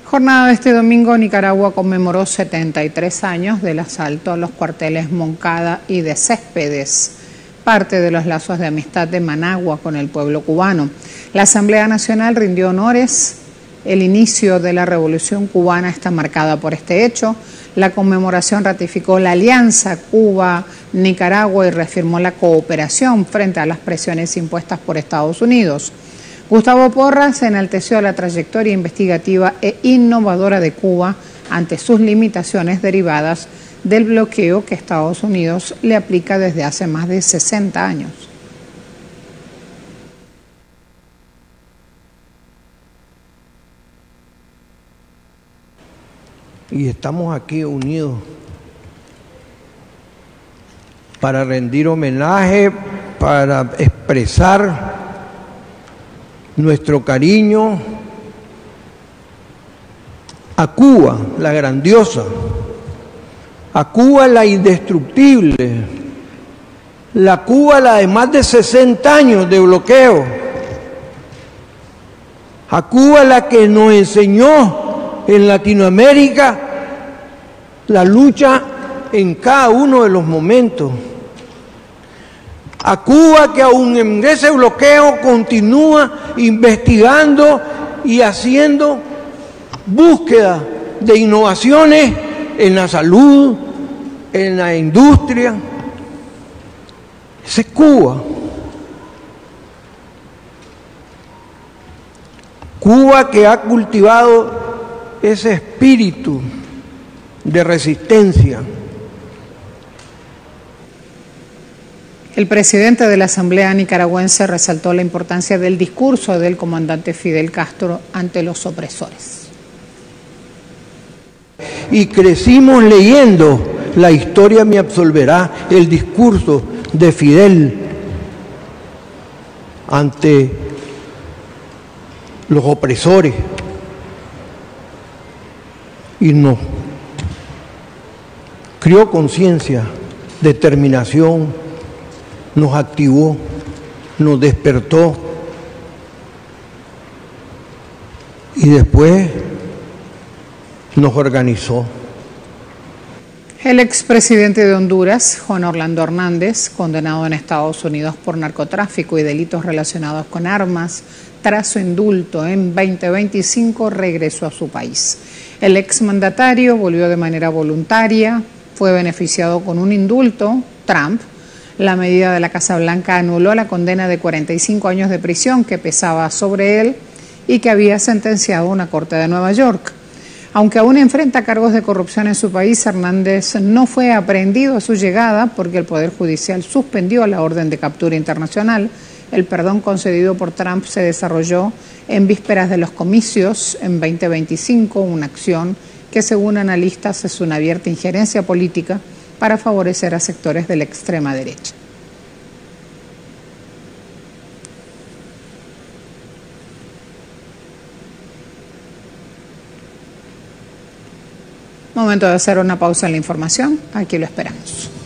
Jornada de este domingo, Nicaragua conmemoró 73 años del asalto a los cuarteles Moncada y de Céspedes, parte de los lazos de amistad de Managua con el pueblo cubano. La Asamblea Nacional rindió honores. El inicio de la Revolución Cubana está marcada por este hecho. La conmemoración ratificó la alianza Cuba-Nicaragua y reafirmó la cooperación frente a las presiones impuestas por Estados Unidos. Gustavo Porras enalteció la trayectoria investigativa e innovadora de Cuba ante sus limitaciones derivadas del bloqueo que Estados Unidos le aplica desde hace más de 60 años. Y estamos aquí unidos para rendir homenaje, para expresar nuestro cariño a Cuba, la grandiosa, a Cuba la indestructible, la Cuba la de más de 60 años de bloqueo, a Cuba la que nos enseñó en Latinoamérica la lucha en cada uno de los momentos, a Cuba que aún en ese bloqueo continúa investigando y haciendo búsqueda de innovaciones en la salud, en la industria. Esa es Cuba. Cuba que ha cultivado ese espíritu de resistencia. El presidente de la Asamblea Nicaragüense resaltó la importancia del discurso del comandante Fidel Castro ante los opresores. Y crecimos leyendo La historia me absolverá, el discurso de Fidel ante los opresores. Y nos crió conciencia, determinación, nos activó, nos despertó y después nos organizó. El expresidente de Honduras, Juan Orlando Hernández, condenado en Estados Unidos por narcotráfico y delitos relacionados con armas, tras su indulto en 2025 regresó a su país. El exmandatario volvió de manera voluntaria, fue beneficiado con un indulto. Trump, la medida de la Casa Blanca, anuló la condena de 45 años de prisión que pesaba sobre él y que había sentenciado una corte de Nueva York. Aunque aún enfrenta cargos de corrupción en su país, Hernández no fue aprehendido a su llegada porque el Poder Judicial suspendió la orden de captura internacional. El perdón concedido por Trump se desarrolló en vísperas de los comicios en 2025, una acción que según analistas es una abierta injerencia política para favorecer a sectores de la extrema derecha. Momento de hacer una pausa en la información. Aquí lo esperamos.